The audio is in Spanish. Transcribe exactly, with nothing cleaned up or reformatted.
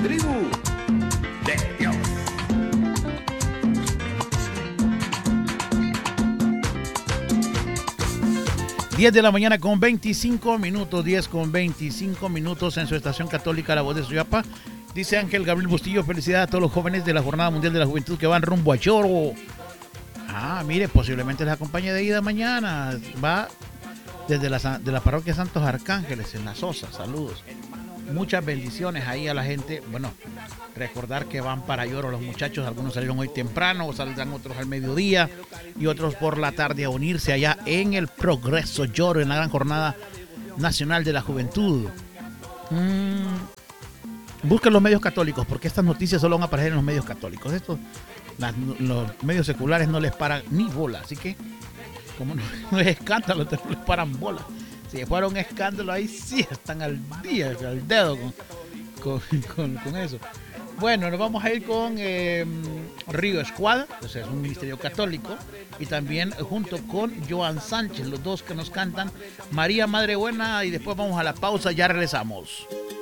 Tribu de Dios. diez de la mañana con veinticinco minutos, diez con veinticinco minutos en su estación católica La Voz de Suyapa. Dice Ángel Gabriel Bustillo, felicidades a todos los jóvenes de la Jornada Mundial de la Juventud que van rumbo a Choro. Ah, mire, posiblemente les acompañe de ida mañana. Va desde la, de la parroquia Santos Arcángeles en La Sosa. Saludos. Muchas bendiciones ahí a la gente. Bueno, recordar que van para Lloro los muchachos. Algunos salieron hoy temprano, saldrán otros al mediodía y otros por la tarde a unirse allá en el Progreso Lloro, en la gran Jornada Nacional de la Juventud. Mm. Busquen los medios católicos, porque estas noticias solo van a aparecer en los medios católicos. Estos, las, los medios seculares no les paran ni bola, así que como no, no es escándalo, no les paran bola. Si fuera un escándalo, ahí sí están al día, al dedo con, con, con, con eso. Bueno, nos vamos a ir con eh, Río Squad, o sea, es un ministerio católico, y también junto con Joan Sánchez, los dos que nos cantan María Madre Buena, y después vamos a la pausa, ya regresamos.